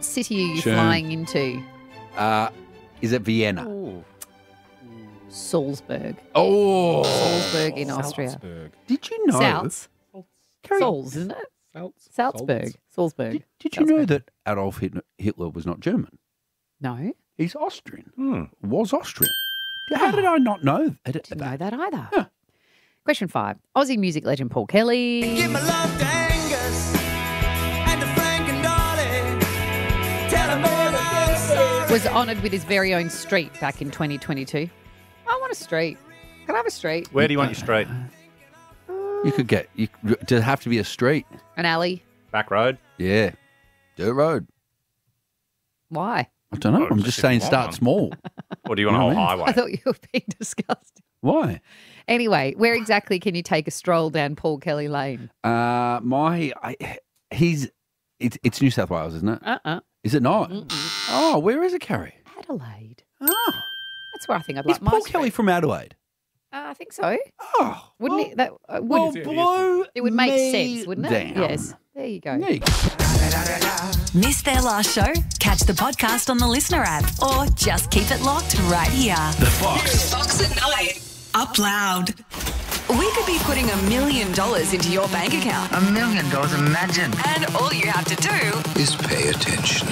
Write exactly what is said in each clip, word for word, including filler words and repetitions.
What city are you Schön. flying into? Uh, is it Vienna? Ooh. Salzburg. Oh. Salzburg in Austria. Salzburg. Did you know? Salz. Carrie, Salz, isn't it? Salz. Salzburg. Salzburg. Did, did you know Salzburg. that Adolf Hitler, Hitler was not German? No. He's Austrian. Hmm. Was Austrian. How did I not know that? Didn't know that either. Yeah. Question five. Aussie music legend Paul Kelly Give my love to Angus and to Frank and Dolly. Tell them all I'm sorry. was honoured with his very own street back in twenty twenty-two. I want a street. Can I have a street? Where do you want your street? You could get, you, does it have to be a street? An alley? Back road? Yeah. Dirt road. Why? I don't know. Oh, I'm just just if you saying want start one. small. Or do you want You a know whole what I highway? I thought you were being disgusting. Why? Anyway, where exactly can you take a stroll down Paul Kelly Lane? Uh, my, I, he's, it's, it's New South Wales, isn't it? Uh-uh. Is it not? Oh, where is it, Carrie? Adelaide. Oh. That's where I think I'd Is like my Paul street. Kelly from Adelaide? Uh, I think so. Oh. Wouldn't well, it? That uh, would Well, it? blow it would make me sense, wouldn't it? down. Yes. There you go. There you go. Missed their last show? Catch the podcast on the Listener app or just keep it locked right here. The Fox. Fox at night. Up loud. We could be putting a million dollars into your bank account. A million dollars, imagine. And all you have to do Is pay attention.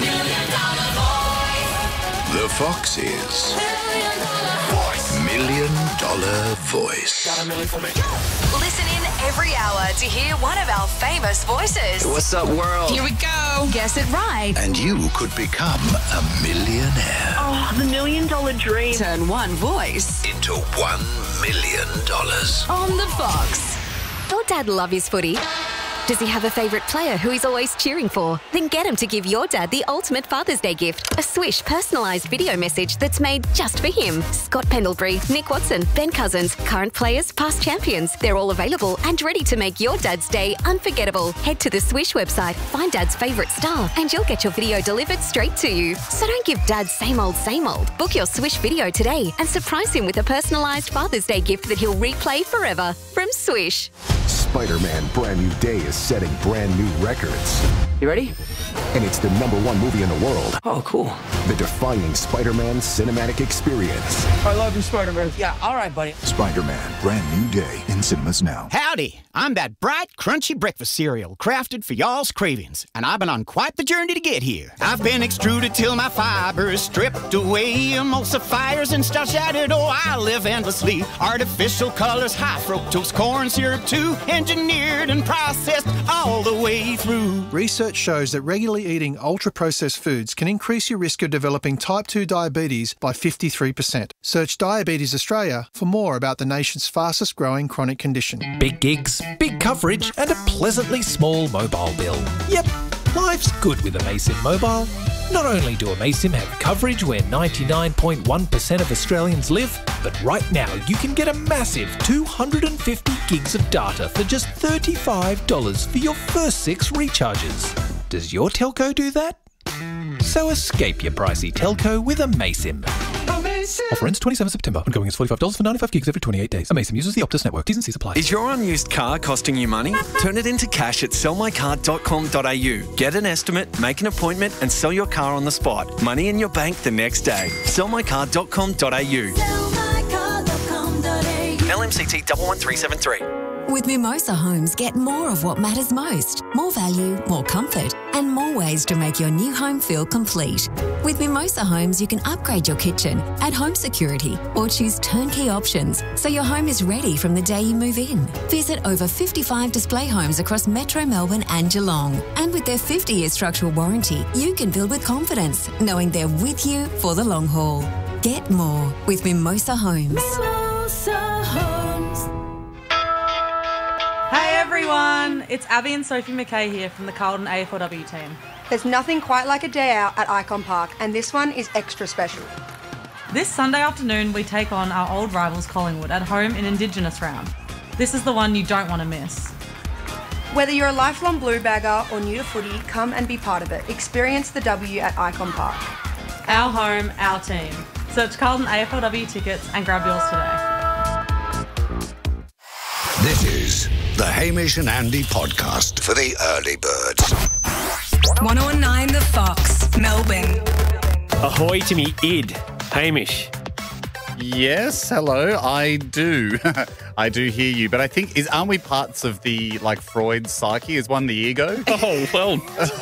The Fox is Million Dollar Voice. listen in every hour to hear one of our famous voices. What's up, world? Here we go. Guess it right. And you could become a millionaire Oh, the million dollar dream. Turn one voice into one million dollars. on the Fox. Your dad love his footy? Does he have a favourite player who he's always cheering for? Then get him to give your dad the ultimate Father's Day gift. A Swish personalised video message that's made just for him. Scott Pendlebury, Nick Watson, Ben Cousins, current players, past champions. They're all available and ready to make your dad's day unforgettable. Head to the Swish website, find dad's favourite star, and you'll get your video delivered straight to you. So don't give dad same old, same old. Book your Swish video today and surprise him with a personalised Father's Day gift that he'll replay forever. From Swish. Spider-Man Brand New Day is setting brand new records. You ready? And it's the number one movie in the world. Oh, cool. The defining Spider-Man cinematic experience. I love you, Spider-Man. Yeah, all right, buddy. Spider-Man Brand New Day in cinemas now. Howdy, I'm that bright, crunchy breakfast cereal crafted for y'all's cravings, and I've been on quite the journey to get here. I've been extruded till my fibers stripped away, emulsifiers and starch added. Oh, I live endlessly. Artificial colors, high fructose corn syrup too, engineered and processed all the way through. Research shows that regularly eating ultra-processed foods can increase your risk of developing type two diabetes by fifty-three percent. Search Diabetes Australia for more about the nation's fastest growing chronic condition. Big gigs, big coverage, and a pleasantly small mobile bill. Yep, life's good with Amaysim Mobile. Not only do Amaysim have coverage where ninety-nine point one percent of Australians live, but right now you can get a massive two hundred fifty gigs of data for just thirty-five dollars for your first six recharges. Does your telco do that? So escape your pricey telco with Amaysim. Offer ends twenty-seventh September. Ongoing is forty-five dollars for ninety-five gigs every twenty-eight days. Amaysim uses the Optus network. T's and C's apply. Is your unused car costing you money? Turn it into cash at sell my car dot com dot a u. Get an estimate, make an appointment and sell your car on the spot. Money in your bank the next day. sell my car dot com dot a u. L M C T one one three seven three. With Mimosa Homes, get more of what matters most. More value, more comfort, and more ways to make your new home feel complete. With Mimosa Homes, you can upgrade your kitchen, add home security, or choose turnkey options so your home is ready from the day you move in. Visit over fifty-five display homes across Metro Melbourne and Geelong. And with their fifty-year structural warranty, you can build with confidence, knowing they're with you for the long haul. Get more with Mimosa Homes. Mimosa Homes. Hey everyone, it's Abby and Sophie McKay here from the Carlton A F L W team. There's nothing quite like a day out at Icon Park, and this one is extra special. This Sunday afternoon we take on our old rivals Collingwood at home in Indigenous round. This is the one you don't want to miss. Whether you're a lifelong blue bagger or new to footy, come and be part of it. Experience the W at Icon Park. Our home, our team. Search Carlton A F L W tickets and grab yours today. This is the Hamish and Andy podcast for the early birds. one oh nine The Fox, Melbourne. Ahoy to me, Id. Hamish. Yes, hello. I do. I do hear you, but I think is aren't we parts of the like Freud's psyche? Is one the ego? Oh well.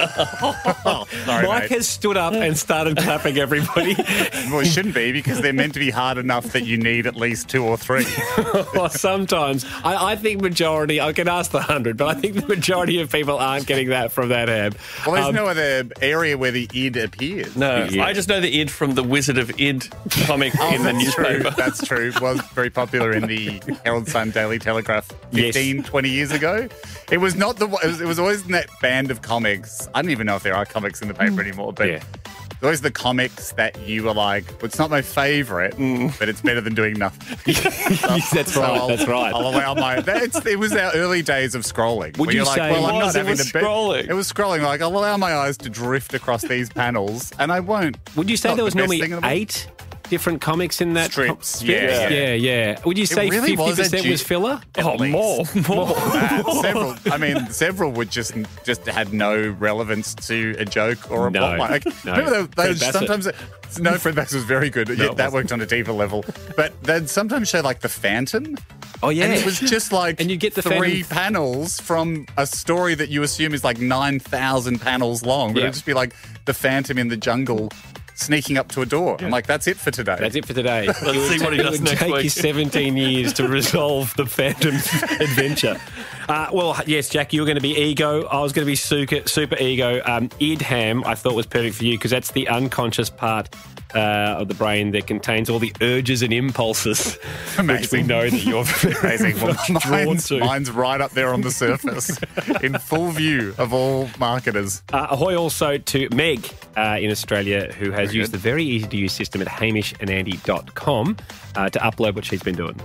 oh, sorry, Mike mate. has stood up and started clapping everybody. Well, it shouldn't be because they're meant to be hard enough that you need at least two or three. Well, sometimes I, I think majority. I can ask the hundred, but I think the majority of people aren't getting that from that Ham. Well, there's Um, no other area where the id appears. No, Yeah. I just know the id from the Wizard of Id comic Oh, in the that's newspaper. true. That's true. It was very popular in the Herald Sun Daily Telegraph fifteen, twenty years ago. It was not the. It was, it was always in that band of comics. I don't even know if there are comics in the paper anymore, but. Yeah. It's always the comics that you were like, well, it's not my favourite, but it's better than doing nothing. That's So right. I'll- That's right. I'll allow my. It's, it was our early days of scrolling. Would where you you're say like, well, it I'm was? not It having was to be- scrolling. It was scrolling. Like, I'll allow my eyes to drift across these panels, and I won't. Would you say Not there the was best normally thing in the world. eight different comics in that Strips, com- yeah, yeah, yeah. Would you say It really fifty was a percent ju- was filler? At Oh, least. more, more. That. Several. I mean, several would just just had no relevance to a joke or a No, plot. Like, no. remember those, Fred those Bassett. sometimes. No, Fred Bassett was very good. yeah, it that wasn't. worked on a deeper level. But they'd sometimes show like the Phantom. Oh yeah, And it was just like And you get the three Phantom- panels from a story that you assume is like nine thousand panels long. But Yeah. it'd just be like the Phantom in the jungle sneaking up to a door. I'm like, that's it for today. That's it for today. Let's see what he it does would next take week. you seventeen years to resolve the Phantom's adventure. Uh, well, yes, Jack, you were going to be ego. I was going to be super, super ego. Um, Idham, I thought was perfect for you because that's the unconscious part uh, of the brain that contains all the urges and impulses, which we Amazing. know that you're very Amazing. Well, drawn mine's, to. mine's right up there on the surface, in full view of all marketers. Uh, ahoy also to Meg uh, in Australia, who has Very used good. the very easy-to-use system at hamish and andy dot com uh, to upload what she's been doing.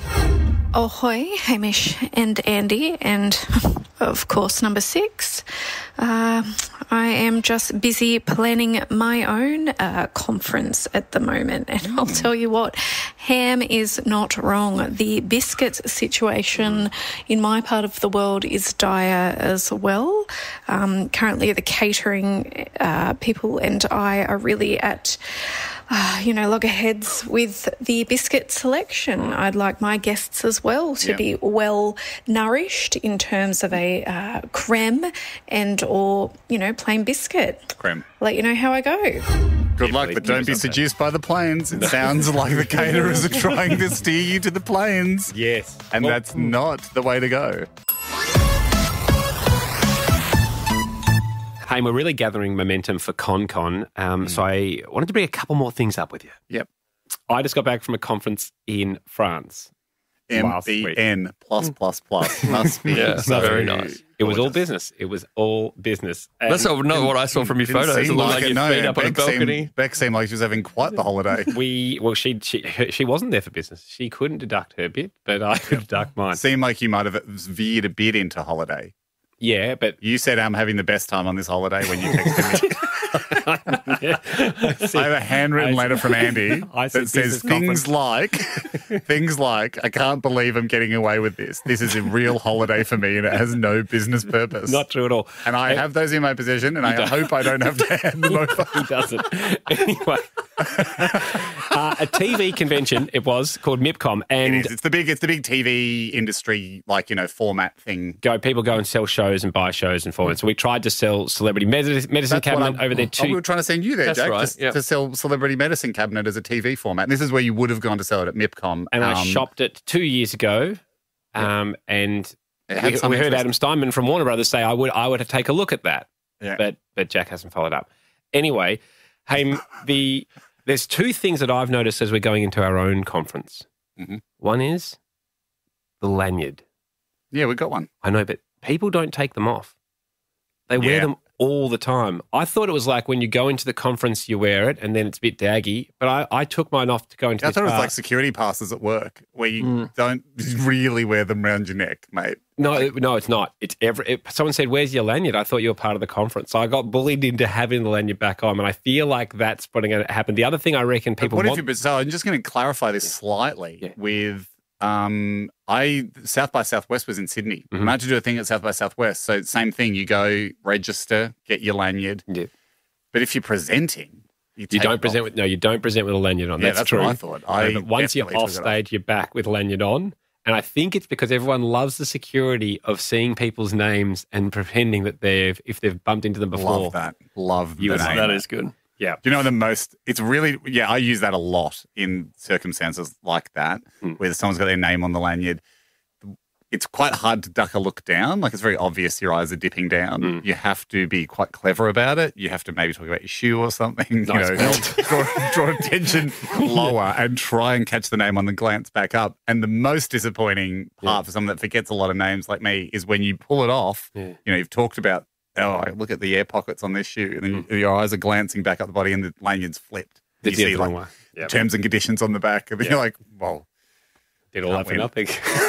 Ahoy, Hamish and Andy, and of course, number six. Uh, I am just busy planning my own uh, conference at the moment, and I'll tell you what, Ham is not wrong. The biscuit situation in my part of the world is dire as well. Um, currently, the catering uh, people and I are really at Uh, you know, loggerheads with the biscuit selection. I'd like my guests as well to Yeah. be well nourished in terms of a uh, creme and or, you know, plain biscuit. Creme. Let you know how I go. Good luck, but don't be seduced by the plains. It sounds like the caterers are trying to steer you to the plains. Yes. And that's not the way to go. Hey, we're really gathering momentum for ConCon, um, so I wanted to bring a couple more things up with you. Yep. I just got back from a conference in France. M last E week. N plus plus plus must be Yeah, so very nice. It was all gorgeous. business. It was all business. And That's not not what I saw from your Didn't photos. It seem looked like like it, your no. feet up on a Beck seemed- balcony. Beck seemed like she was having quite the holiday. we, well, she, she she wasn't there for business. She couldn't deduct her bit, but I could deduct mine. Seemed like you might have veered a bit into holiday. Yeah, but You said I'm having the best time on this holiday when you texted me. I have a handwritten letter from Andy I said that says business things like, things like, I can't believe I'm getting away with this. This is a real holiday for me and it has no business purpose. not true at all. And I have those in my possession and I don't. hope I don't have to hand them over. He doesn't. Anyway, uh, a T V convention it was called MIPCOM, It and is. It's the big, it's the big T V industry, like, you know, format thing. go people go and sell shows and buy shows and formats. So we tried to sell Celebrity Medicine, medicine That's what Cabinet I'm- over there Oh, we too. were trying to send you there, That's Jack, right, to, yep. to sell Celebrity Medicine Cabinet as a T V format. And this is where you would have gone to sell it at MIPCOM. And I Um, shopped it two years ago, um, and It had we, we some heard interest. Adam Steinman from Warner Brothers say I would I would take a look at that, Yeah. but but Jack hasn't followed up. Anyway, hey, the there's two things that I've noticed as we're going into our own conference. Mhm. One is the lanyard. Yeah, we got one. I know, but people don't take them off. They wear Yeah. them all the time. I thought it was like when you go into the conference, you wear it, and then it's a bit daggy. But I, I took mine off to go into I this thought it was bar. like security passes at work where you Mm. don't really wear them around your neck, mate. No, no, it's not. It's every. It, someone said, "Where's your lanyard?" I thought you were part of the conference, so I got bullied into having the lanyard back on, and I feel like that's putting it happen. The other thing I reckon people What want. if you, so I'm just going to clarify this slightly Yeah. with Um, I South by Southwest was in Sydney. Mm-hmm. I had to do a thing at South by Southwest. So same thing. You go register, get your lanyard. Yeah. But if you're presenting, you, You take don't it present off. with no, you don't present with a lanyard on. Yeah, that's, that's true. what I thought. I No, but once you're definitely off took it off. stage, you're back with a lanyard on. And I think it's because everyone loves the security of seeing people's names and pretending that they've if they've bumped into them before. Love that. Love You the would- name. That is good. Yeah. Do you know the most? It's really, yeah, I use that a lot in circumstances like that, Hmm. where someone's got their name on the lanyard. It's quite hard to duck a look down. Like, it's very obvious your eyes are dipping down. Hmm. You have to be quite clever about it. You have to maybe talk about your shoe or something. Nice you know, draw, draw attention lower and try and catch the name on the glance back up. And the most disappointing part for someone that forgets a lot of names like me is when you pull it off. Yeah. You know, you've talked about, oh, look at the air pockets on this shoe. And then Mm. your eyes are glancing back up the body and the lanyard's flipped. They You did see, the like, wrong way. Yep. terms and conditions on the back. And then Yeah. you're like, well, Did all that for win. nothing.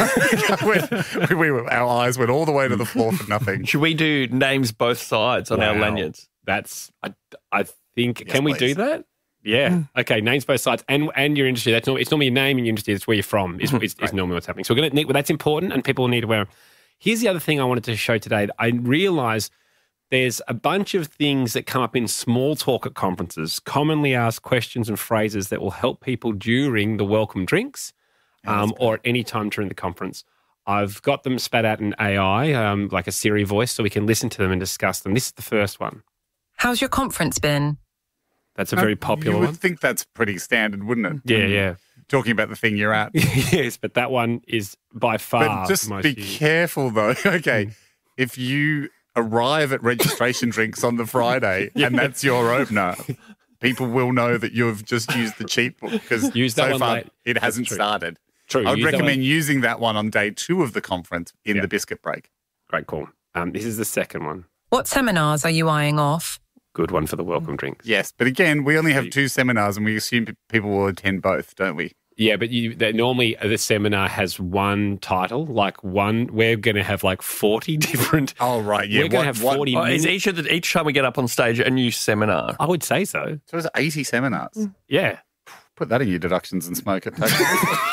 we, we were, our eyes went all the way to the floor for nothing. Should we do names both sides on our Wow. lanyards? That's I, I think. Yes, can we please. do that? Yeah. Okay. Names both sides, and and your industry. That's not. It's normally your name and your industry. It's where you're from. Is is, is normally what's happening. So we're gonna. Well, that's important, and people need to wear them. Here's the other thing I wanted to show today. I realise there's a bunch of things that come up in small talk at conferences, commonly asked questions and phrases that will help people during the welcome drinks, um, or at any time during the conference. I've got them spat out in A I, um, like a Siri voice, so we can listen to them and discuss them. This is the first one. How's your conference been? That's a very popular You would one. think that's pretty standard, wouldn't it? Yeah, Mm. yeah. Talking about the thing you're at. Yes, but that one is by far But just the most be used. careful, though. Okay. If you arrive at registration drinks on the Friday Yeah. and that's your opener, people will know that you've just used the cheat book because Use that so one far late. it That's hasn't true. started. True. I would use that recommend one. using that one on day two of the conference in the biscuit break. Great call. Um, this is the second one. What seminars are you eyeing off? Good one for the welcome drinks. Yes, but again, we only have two seminars and we assume p- people will attend both, don't we? Yeah, but you that normally uh, the seminar has one title, like one. We're going to have like forty different. Oh right, yeah. We're going to What- have what- forty. Oh, is minutes. each, of the, each time we get up on stage a new seminar? I would say so. So it's eighty seminars. Yeah. Put that in your deductions and smoke it. Take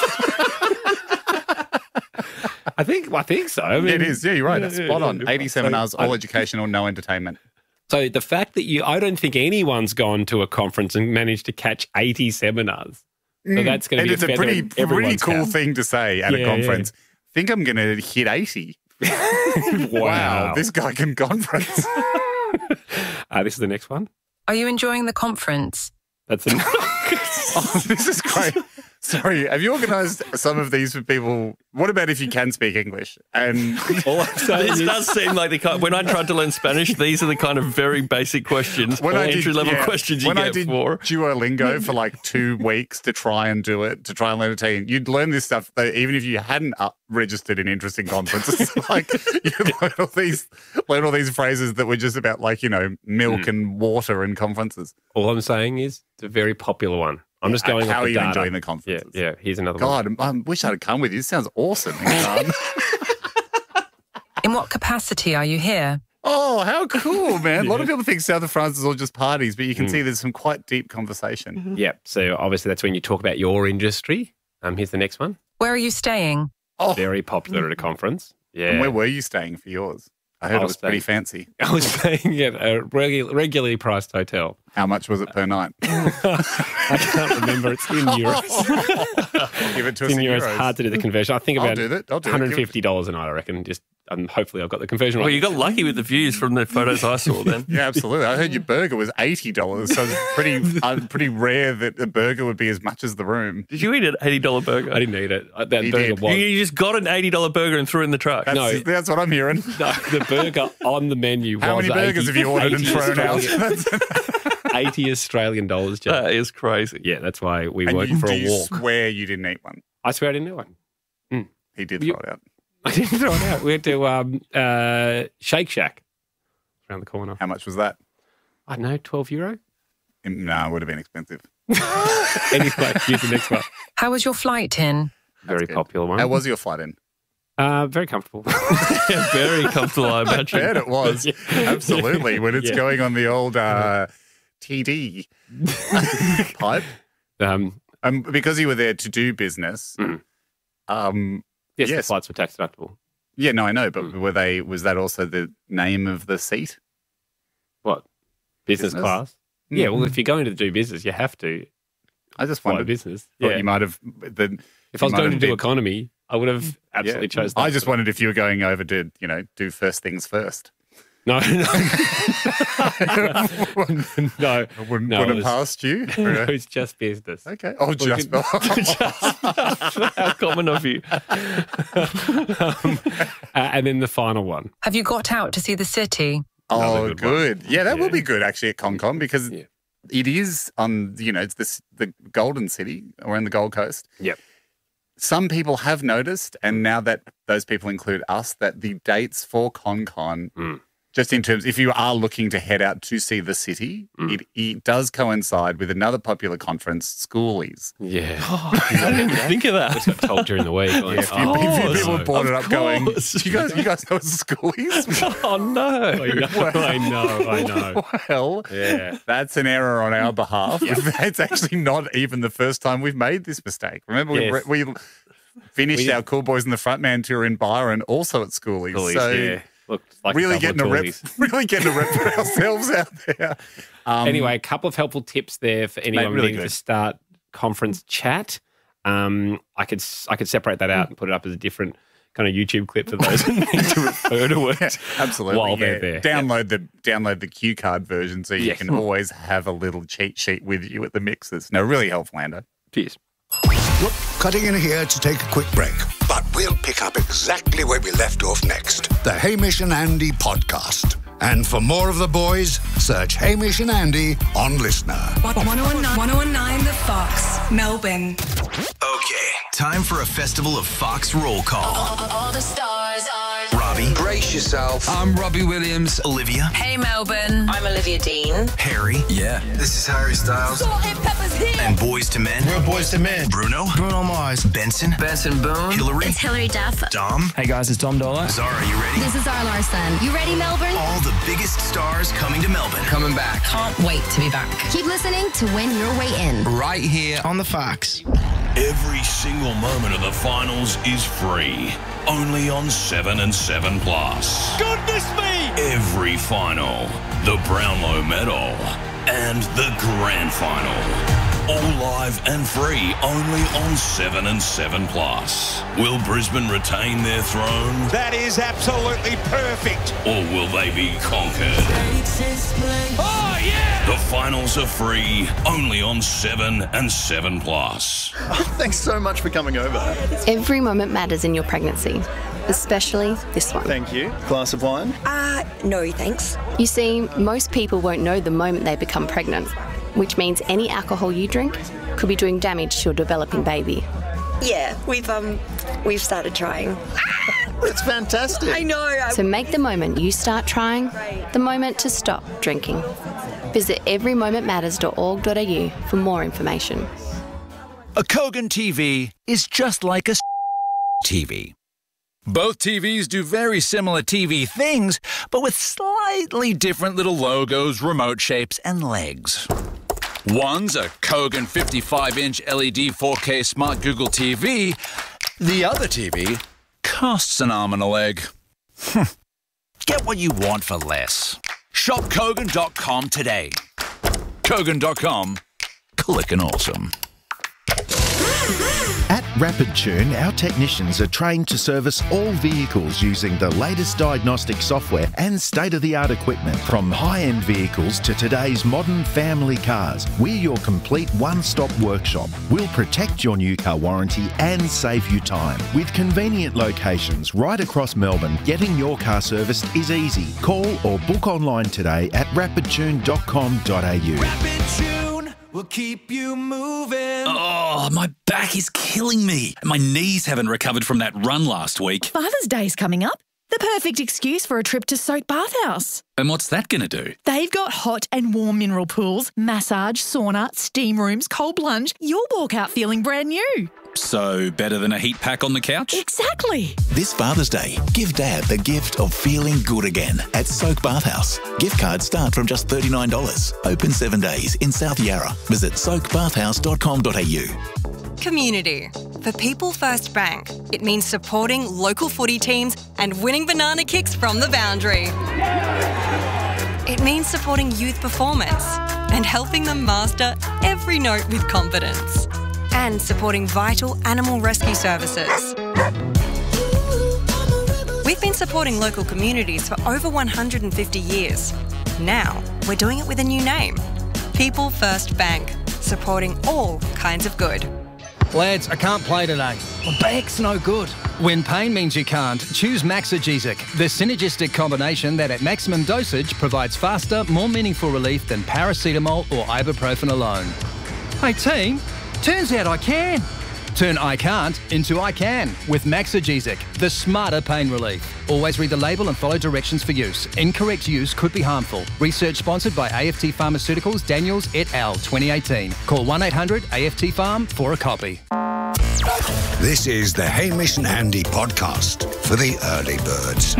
I think. I think so. I mean, it is. Yeah, you're right. That's yeah, spot yeah, on. yeah. eighty So, seminars, all I- educational, no entertainment. So the fact that you, I don't think anyone's gone to a conference and managed to catch eighty seminars. So that's going to and be it's a feather pretty, in pretty everyone's cool cap. thing to say at Yeah, a conference. Think I'm going to hit eighty. Wow. This guy can conference. Uh, this is the next one. Are you enjoying the conference? That's a, Oh, this is great. Sorry, have you organised some of these for people? What about if you can speak English? And all I'm saying This is, does seem like the kind. When I tried to learn Spanish, these are the kind of very basic questions, when I did, entry level yeah, questions you when get I did for. Duolingo for like two weeks to try and do it, to try and learn Italian, you'd learn this stuff though, even if you hadn't uh, registered in interesting conferences. Like you learn all these, learn all these phrases that were just about like you know milk Hmm. and water in conferences. all I'm saying is it's a very popular one. I'm just Yeah, going. how off are the you data. enjoying the conferences? Yeah, yeah. Here's another one. God, I wish I'd have come with you. This sounds awesome. Um, In what capacity are you here? oh, how cool, man. A lot of people think South of France is all just parties, but you can Mm. see there's some quite deep conversation. Yeah. So obviously that's when you talk about your industry. Um, here's the next one. Where are you staying? Oh, Very popular at a conference. Yeah. and where were you staying for yours? I heard I it was was pretty staying- fancy. I was staying at a regu- regularly priced hotel. How much was it per night? I can't remember. It's in euros. I'll give it to us It's in in euros. euros. Hard to do the conversion. I think I'll about do that. I'll do it. one hundred fifty dollars a night, I reckon. Just um, hopefully I've got the conversion Well, right. you got lucky with the views from the photos I saw then. Yeah, absolutely. I heard your burger was eighty dollars, so it's pretty uh, pretty rare that a burger would be as much as the room. Did you eat an eighty dollar burger? I didn't eat it. Uh, That He burger did. was. You, you just got an eighty dollar burger and threw it in the truck. That's, No. that's what I'm hearing. No, the burger on the menu How was many burgers eighty have you ordered and eighty thrown out? Australian- eighty Australian dollars, Jeff. That is crazy. Yeah, that's why we And went you, for do a you walk. swear you didn't eat one? I swear I didn't know one. He did You- throw it out. I didn't throw it out. We went to um, uh, Shake Shack around the corner. How much was that? I don't know, twelve euro? No, it would have been expensive. Anyway, here's the next one. How was your flight in? Very good. popular one. How was your flight in? Uh, very comfortable. Yeah, very comfortable, I I imagine. bet it was. Yeah. Absolutely. When it's Yeah. going on the old uh, T D pipe. Um, Um, because you were there to do business, Mm. Um, Yes, yes. the flights were tax deductible. Yeah, no, I know, but were they? Was that also the name of the seat? What? Business, Business? class? Mm. Yeah, well, if you're going to do business, you have to I just fly wondered. business. Thought Yeah. you might have. The, If I was you might going to have do been- economy, I would have absolutely Yeah. chosen that. I just wondered if you were going over to, you know, do first things first. No, no. no. Wouldn't no, put it it was- past you. No, it's just business. Okay. Oh, Well, just, good- How common of you. um, uh, and then the final one. Have you got out to see the city? Oh, good good. one. Yeah, that Yeah. will be good actually at ConCon because Yeah. it is on, you know, it's this the Golden City or in the Gold Coast. Yep. Some people have noticed, and now that those people include us, that the dates for ConCon, Mm. just in terms, if you are looking to head out to see the city, Mm. it, it does coincide with another popular conference, Schoolies. Yeah. I didn't even think of that. I just got told during the week. Like, Yeah, a few, oh, a few people no. brought it Of up going, course. you guys, you guys know it's Schoolies? Oh, no. I know, I know, I know. Well, Yeah. that's an error on our behalf. It's actually not even the first time we've made this mistake. Remember, we, Yes. we finished We- our Cool Boys and the Frontman tour in Byron, also at Schoolies. Schoolies, so yeah. Look, like really a getting a couple of rep, toolies. really getting a rep for ourselves out there. Um, Anyway, a couple of helpful tips there for anyone really needing good. to start conference chat. Um, I could I could separate that out and put it up as a different kind of YouTube clip for those who need to refer to it. Absolutely. While yeah. they're there. Download the download the cue card version so you Yes. can always have a little cheat sheet with you at the mixes. No, really helpful, Lando. Cheers. Look, cutting in here to take a quick break, but we'll pick up exactly where we left off next. The Hamish and Andy podcast. And for more of the boys, search Hamish and Andy on Listener. one oh one nine The Fox, Melbourne. Okay, time for a festival of Fox roll call. All the stars are. Robbie, Brace yourself. I'm Robbie Williams. Olivia, Hey, Melbourne. I'm Olivia Dean. Harry, yeah, this is Harry Styles. Salt and Pepper's here. And Boys to Men. We're Boys to Men. Bruno, Bruno Mars. Benson, Benson Boone. Hillary, It's Hillary Duff. Dom. Hey guys, it's Dom Dollar. Zara, you ready? This is Zara Larson. You ready, Melbourne? All the biggest stars coming to Melbourne. Coming back. Can't wait to be back. Keep listening to win your way in. Right here on the Fox. Every single moment of the finals is free. Only on seven and seven Plus. Goodness me! Every final, the Brownlow Medal, and the Grand Final. All live and free only on seven and seven Plus. Will Brisbane retain their throne? That is absolutely perfect. Or will they be conquered? Oh, yeah! The finals are free only on seven and seven Plus. Thanks so much for coming over. Every moment matters in your pregnancy, especially this one. Thank you. Glass of wine? Uh, no, thanks. You see, most people won't know the moment they become pregnant, which means any alcohol you drink could be doing damage to your developing baby. Yeah, we've um, we've started trying. That's fantastic. I know. I- So make the moment you start trying the moment to stop drinking. Visit every moment matters dot org dot a u for more information. A Kogan T V is just like a T V. Both T Vs do very similar T V things, but with slightly different little logos, remote shapes, and legs. One's a Kogan fifty-five inch L E D four K Smart Google T V. The other T V costs an arm and a leg. Get what you want for less. Shop Kogan dot com today. Kogan dot com. Clickin' awesome. At Rapid Tune, our technicians are trained to service all vehicles using the latest diagnostic software and state-of-the-art equipment. From high-end vehicles to today's modern family cars, we're your complete one-stop workshop. We'll protect your new car warranty and save you time. With convenient locations right across Melbourne, getting your car serviced is easy. Call or book online today at rapid tune dot com dot a u. Rapid Tune will keep you moving. Oh, my back is killing me. My knees haven't recovered from that run last week. Father's Day's coming up. The perfect excuse for a trip to Soak Bathhouse. And what's that going to do? They've got hot and warm mineral pools, massage, sauna, steam rooms, cold plunge. You'll walk out feeling brand new. So, better than a heat pack on the couch? Exactly. This Father's Day, give Dad the gift of feeling good again at Soak Bathhouse. Gift cards start from just thirty-nine dollars. Open seven days in South Yarra. Visit soak bathhouse dot com dot a u. Community. For People First Bank, it means supporting local footy teams and winning banana kicks from the boundary. It means supporting youth performance and helping them master every note with confidence. And supporting vital animal rescue services. We've been supporting local communities for over one hundred fifty years. Now, we're doing it with a new name. People First Bank, supporting all kinds of good. Lads, I can't play today. My back's no good. When pain means you can't, choose Maxigesic, the synergistic combination that at maximum dosage provides faster, more meaningful relief than paracetamol or ibuprofen alone. Hey team, turns out I can. Turn I can't into I can with Maxigesic, the smarter pain relief. Always read the label and follow directions for use. Incorrect use could be harmful. Research sponsored by A F T Pharmaceuticals, Daniels et al. twenty eighteen. Call one eight hundred A F T Pharm for a copy. This is the Hamish and Andy podcast for the early birds.